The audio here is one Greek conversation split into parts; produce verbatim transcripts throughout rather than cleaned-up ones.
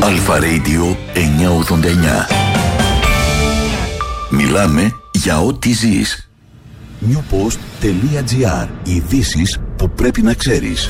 Αλφα Radio εννιακόσια ογδόντα εννιά. Μιλάμε για ό,τι ζεις. newpost.gr. Ειδήσεις που πρέπει να ξέρεις.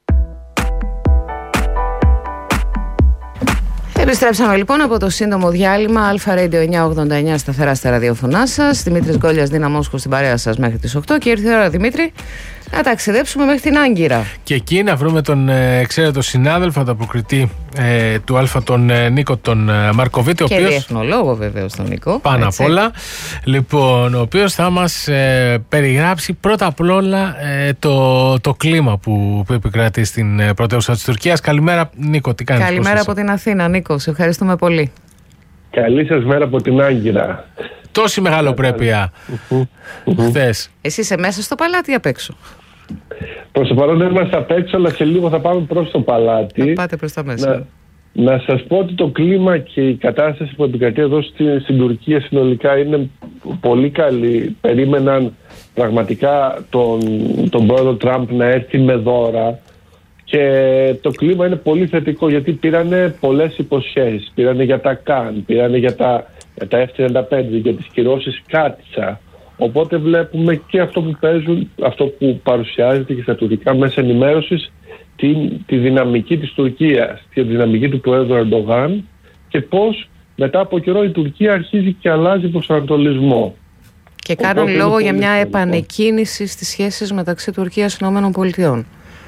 Επιστρέψαμε λοιπόν από το σύντομο διάλειμμα. Αλφα Radio εννιακόσια ογδόντα εννιά σταθερά στα ραδιοφωνά σας. Δημήτρης Γκόλιας, Δίνα Μόσχο στην παρέα σας μέχρι τις οκτώ. Και ήρθε η ώρα, Δημήτρη, να ταξιδέψουμε μέχρι την Άγκυρα. Και εκεί να βρούμε τον ε, εξαίρετο συνάδελφο, ανταποκριτή ε, του Αλφα, τον ε, Νίκο τον ε, Μαρκοβίτη. Και οποίος, διεθνολόγο βεβαίως τον Νίκο. Πάνω απ' όλα. Λοιπόν, ο οποίος θα μας ε, περιγράψει πρώτα απ' όλα ε, το, το κλίμα που, που επικρατεί στην ε, πρωτεύουσα της Τουρκίας. Καλημέρα, Νίκο, τι κάνεις? Καλημέρα από την Αθήνα, Νίκο. Σε ευχαριστούμε πολύ. Καλή σας μέρα από την Άγκυρα. Τόση μεγαλοπρέπεια χθες. Εσύ είσαι μέσα στο παλάτι ή απ' έξω? Προς το παρόν δεν είμαστε απ' έξω, αλλά σε λίγο θα πάμε προς το παλάτι. Να πάτε προς τα μέσα. Να, να σας πω ότι το κλίμα και η κατάσταση που επικρατεί εδώ στην, στην Τουρκία συνολικά είναι πολύ καλή. Περίμεναν πραγματικά τον, τον πρόεδρο Τραμπ να έρθει με δώρα. Και το κλίμα είναι πολύ θετικό, γιατί πήρανε πολλές υποσχέσεις. Πήρανε για τα Καν, πήρανε για τα, για τα εφ τριάντα πέντε, για τις κυρώσεις Κάτσα. Οπότε βλέπουμε και αυτό που παίζουν, αυτό που παρουσιάζεται και στα τουρκικά μέσα ενημέρωσης, τη, τη δυναμική της Τουρκίας, τη δυναμική του πρόεδρου Ερντογάν, και πώς μετά από καιρό η Τουρκία αρχίζει και αλλάζει προσανατολισμό. Και κάνουν Οπότε λόγο για μια θετικό. επανεκκίνηση στις σχέσεις μεταξύ Τουρκίας και ΗΠΑ.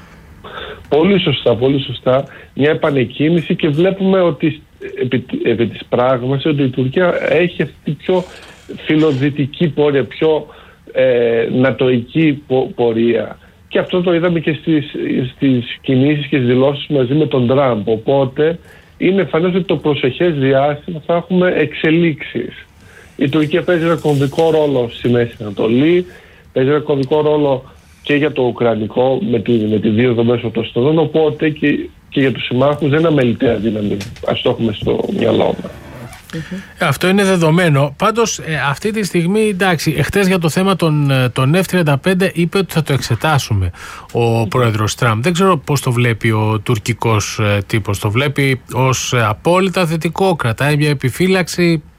Πολύ σωστά, πολύ σωστά. Μια επανεκκίνηση, και βλέπουμε ότι επί, επί της πράγματος ότι η Τουρκία έχει αυτή την πιο φιλοδυτική πορεία, πιο ε, νατοική πορεία. Και αυτό το είδαμε και στις, στις κινήσεις και στις δηλώσεις μαζί με τον Τραμπ. Οπότε είναι φανές ότι το προσεχές διάστημα θα έχουμε εξελίξεις. Η Τουρκία παίζει ένα κομβικό ρόλο στη Μέση Ανατολή, παίζει ένα κομβικό ρόλο και για το Ουκρανικό με τη, με τη δίωδο μέσω των στοδών, οπότε και, και για τους συμμάχους δεν είναι αμεληταία δύναμη. Ας το έχουμε στο μυαλό μας. Mm-hmm. Αυτό είναι δεδομένο. Πάντως ε, αυτή τη στιγμή, εντάξει, εχθές για το θέμα των, των εφ τριάντα πέντε είπε ότι θα το εξετάσουμε ο πρόεδρος Τραμπ. Δεν ξέρω πώς το βλέπει ο τουρκικός ε, τύπος. Το βλέπει ως ε, απόλυτα θετικό, κρατάει μια επιφύλαξη?